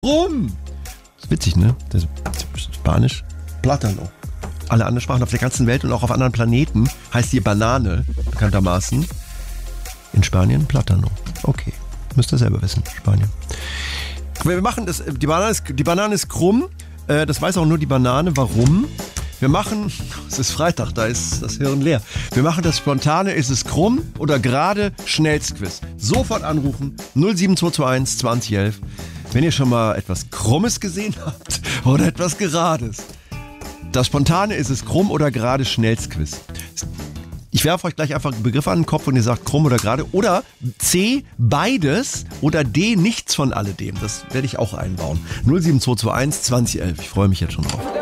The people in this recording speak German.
Rum. Das ist witzig, ne? Das ist Spanisch. Plátano. Alle anderen Sprachen auf der ganzen Welt und auch auf anderen Planeten heißt hier Banane, bekanntermaßen. In Spanien Plátano. Okay, müsst ihr selber wissen, Spanien. Wir machen das, die Banane ist krumm, das weiß auch nur die Banane. Warum? Wir machen, es ist Freitag, da ist das Hirn leer. Wir machen das spontane, ist es krumm oder gerade, Schnellstquiz. Sofort anrufen, 07221 2011, wenn ihr schon mal etwas Krummes gesehen habt oder etwas Gerades. Das spontane, ist es krumm oder gerade, Schnellstquiz. Ich werfe euch gleich einfach einen Begriff an den Kopf und ihr sagt krumm oder gerade. Oder C, beides. Oder D, nichts von alledem. Das werde ich auch einbauen. 07221 2011. Ich freue mich jetzt schon drauf.